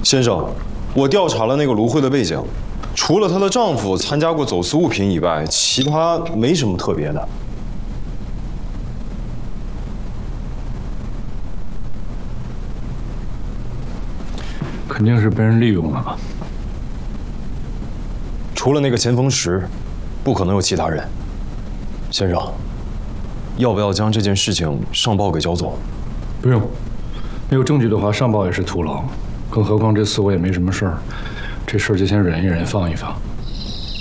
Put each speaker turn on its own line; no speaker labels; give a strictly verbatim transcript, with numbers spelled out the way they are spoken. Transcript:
先生，我调查了那个卢慧的背景，除了她的丈夫参加过走私物品以外，其他没什么特别的。
肯定是被人利用了。
除了那个钱逢石，不可能有其他人。先生，要不要将这件事情上报给焦总？
不用，没有证据的话，上报也是徒劳。更何况这次我也没什么事儿，这事儿就先忍一忍，放一放。